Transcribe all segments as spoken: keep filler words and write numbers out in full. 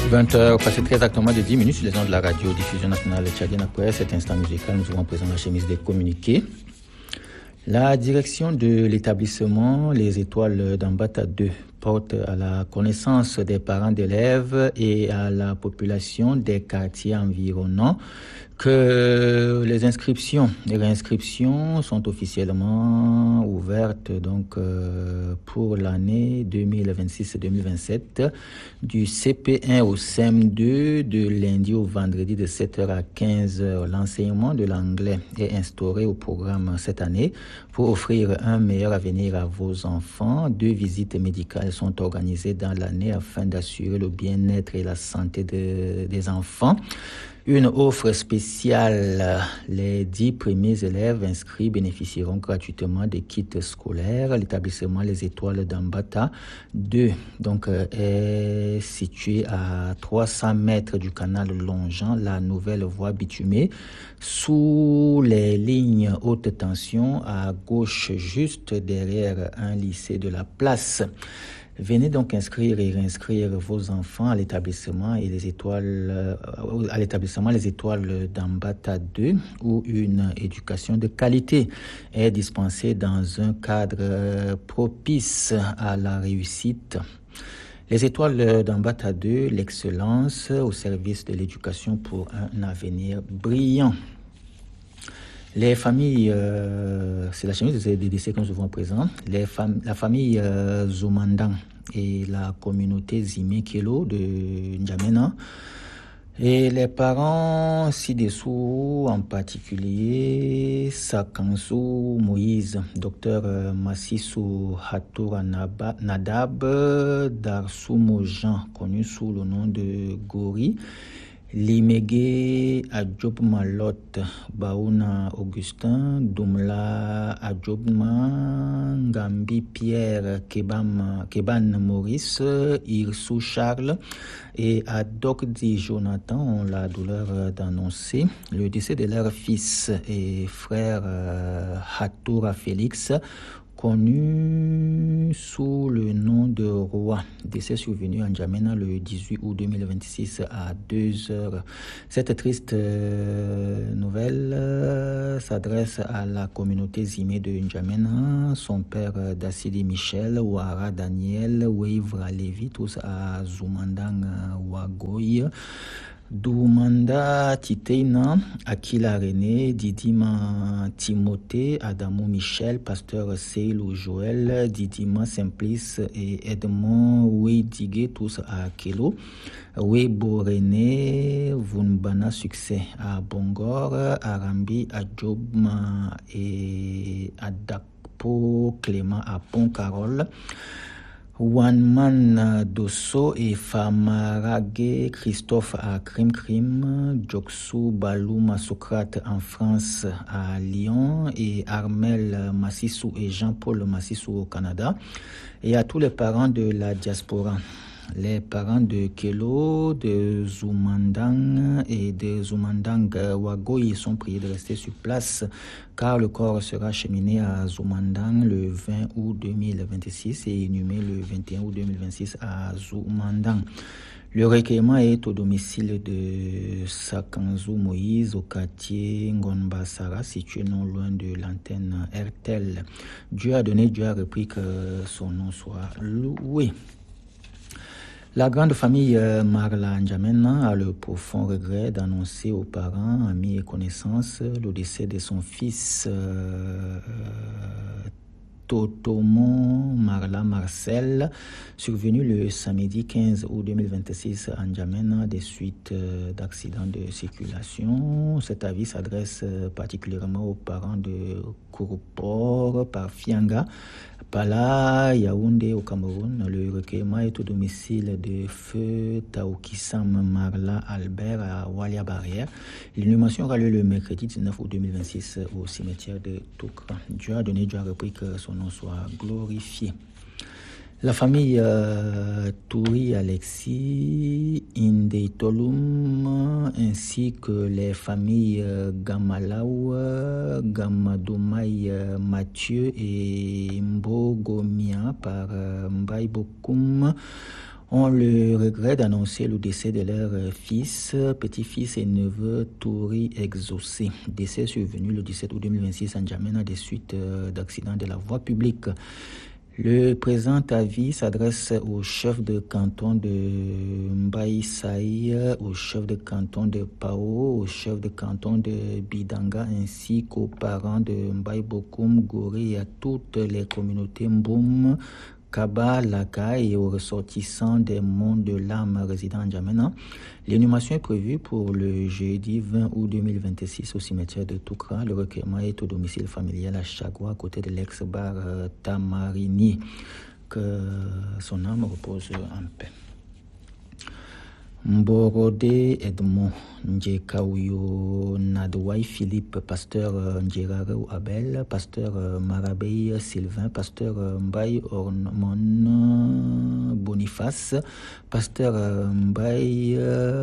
vingt heures, passé très exactement de dix minutes sur les ondes de la radio diffusion nationale tchadienne. Après cet instant musical, nous aurons présent la chemise des communiqués. La direction de l'établissement Les Étoiles d'Ambata deux porte à la connaissance des parents d'élèves et à la population des quartiers environnants que les inscriptions, les réinscriptions sont officiellement ouvertes donc euh, pour l'année deux mille vingt-six deux mille vingt-sept du C P un au C M deux de lundi au vendredi de sept heures à quinze heures. L'enseignement de l'anglais est instauré au programme cette année pour offrir un meilleur avenir à vos enfants. Deux visites médicales sont organisées dans l'année afin d'assurer le bien-être et la santé de, des enfants. Une offre spéciale, les dix premiers élèves inscrits bénéficieront gratuitement des kits scolaires. L'établissement Les Étoiles d'Ambata deux donc, est situé à trois cents mètres du canal longeant la nouvelle voie bitumée sous les lignes haute tension à gauche juste derrière un lycée de la place. Venez donc inscrire et réinscrire vos enfants à l'établissement et les étoiles à l'établissement Les Étoiles d'Ambata deux où une éducation de qualité est dispensée dans un cadre propice à la réussite. Les Étoiles d'Ambata deux, l'excellence au service de l'éducation pour un avenir brillant. Les familles, euh, c'est la chemise des décès que nous avons à présent, les fam- la famille euh, Zoumandang et la communauté Zimekelo de N'Djamena et les parents ci-dessous, en particulier Sakansu Moïse, docteur Massissou Hatoura Nadab, Darsumo Jean, connu sous le nom de Gori, Limege Adjobma Lot, Baouna Augustin, Doumla Adjobma, Gambi Pierre, Kebam, Keban Maurice, Irsou Charles et Adokdi Jonathan ont la douleur d'annoncer le décès de leur fils et frère euh, Hatoura Félix, connu sous le nom de Roi. Décès survenu en N'Djamena le dix-huit août deux mille vingt-six à deux heures. Cette triste euh, nouvelle euh, s'adresse à la communauté Zimé de N'Djamena, son père euh, Dassili Michel, Ouara Daniel, Ouivra Lévi, tous à Zoumandang Ouagoy, Doumanda Titeina, Akila René, Didima Timothée, Adamo Michel, Pasteur Seylou Joël, Didima Simplice et Edmond Ouidigé, tous à Kelo, Webo René, Vunbana Succès à Bongor, Arambi Adjobma et Adakpo Clément à Pont-Carole, Wanman Dosso et Famarage Christophe à Crime Crime, Joksu Balouma Socrate en France à Lyon et Armel Massissou et Jean-Paul Massissou au Canada, et à tous les parents de la diaspora. Les parents de Kelo, de Zoumandang et de Zoumandang Wagoy sont priés de rester sur place car le corps sera acheminé à Zoumandang le vingt août deux mille vingt-six et inhumé le vingt et un août deux mille vingt-six à Zoumandang. Le recueillement est au domicile de Sakanzu Moïse au quartier Ngonba Sara, situé non loin de l'antenne R T L. Dieu a donné, Dieu a repris, que son nom soit loué. La grande famille euh, Marla N'Djamena a le profond regret d'annoncer aux parents, amis et connaissances le décès de son fils euh, Totomon Marla Marcel, survenu le samedi quinze août deux mille vingt-six à N'Djamena des suites euh, d'accidents de circulation. Cet avis s'adresse euh, particulièrement aux parents de Kouroupor par Fianga, Pala, Yaoundé au Cameroun. Le recueillement est au domicile de Feu Taoukissam Marla Albert à Walia Barrière. L'inhumation aura lieu le mercredi dix-neuf août deux mille vingt-six au cimetière de Toukra. Dieu a donné, Dieu a repris, que son nom soit glorifié. La famille euh, Touri Alexis, Indeitolum, ainsi que les familles euh, Gamalaou, Gamadoumaï euh, Mathieu et Mbogomia par euh, Mbaïbokoum ont le regret d'annoncer le décès de leur fils, petit-fils et neveu Touri Exaucé. Décès survenu le dix-sept août deux mille vingt-six à N'Djamena des suites d'accidents de la voie publique. Le présent avis s'adresse au chef de canton de Mbaïsaï, au chef de canton de Pao, au chef de canton de Bidanga ainsi qu'aux parents de Mbaï Bokoum, Goré et à toutes les communautés Mboum, Kaba, Laka et aux ressortissants des monts de l'âme résidant à N'Djamena. L'inhumation est prévue pour le jeudi vingt août deux mille vingt-six au cimetière de Toukra. Le recueillement est au domicile familial à Chagua, à côté de l'ex-bar euh, Tamarini. Que son âme repose en paix. Mborode Edmond Ndjekauyo Nadouai Philippe, pasteur Ndjerare Abel, pasteur Marabey Sylvain, pasteur Mbaye Ormon Boniface, pasteur Mbaye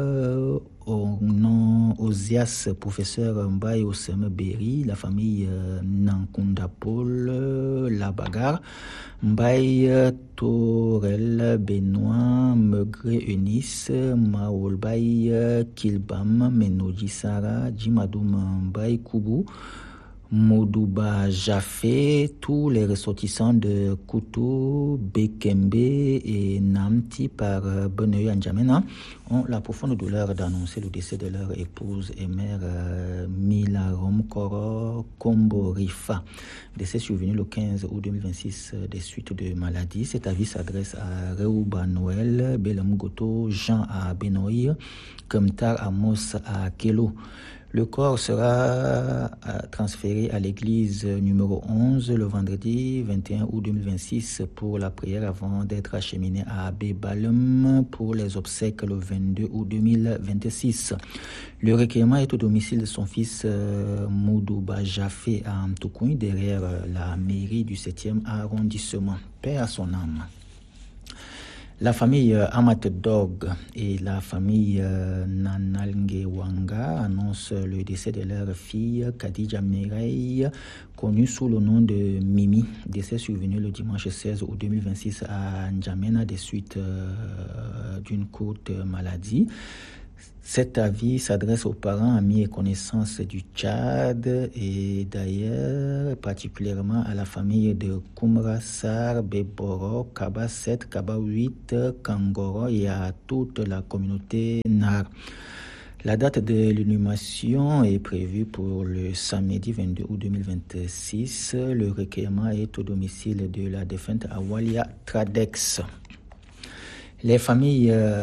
Ornon Osias, professeur Mbaye Osem Berry, la famille Nankunda Paul, La Bagarre, Mbaye Torel Benoît, Megré Eunice, Maolbaye Kilbam, Menoji Sara, Jimadoum Mbaye Koubou, Modouba Jafé, tous les ressortissants de Koutou, Bekembe et Namti par Beneuil en N'Djamena ont la profonde douleur d'annoncer le décès de leur épouse et mère Milarom Koro Komborifa. Décès survenu le quinze août deux mille vingt-six des suites de maladies. Cet avis s'adresse à Reuba Noël, Belam Goto, Jean à Benoï, Kemtar Amos à Kelo. Le corps sera transféré à l'église numéro onze le vendredi vingt et un août deux mille vingt-six pour la prière avant d'être acheminé à Abbé Balem pour les obsèques le vingt-deux août deux mille vingt-six. Le recueillement est au domicile de son fils euh, Moudouba Jafé à Mtoukoui, derrière la mairie du septième arrondissement. Paix à son âme. La famille euh, Amat Dog et la famille euh, Nanalngewanga annoncent le décès de leur fille Khadija Mireille, connue sous le nom de Mimi. Décès survenu le dimanche seize août deux mille vingt-six à N'Djamena des suites euh, d'une courte maladie. Cet avis s'adresse aux parents, amis et connaissances du Tchad et d'ailleurs particulièrement à la famille de Koumra Sar, Beboro, Kaba sept, Kaba huit, Kangoro et à toute la communauté Nar. La date de l'inhumation est prévue pour le samedi vingt-deux août deux mille vingt-six. Le recueillement est au domicile de la défunte Awalia Tradex. Les familles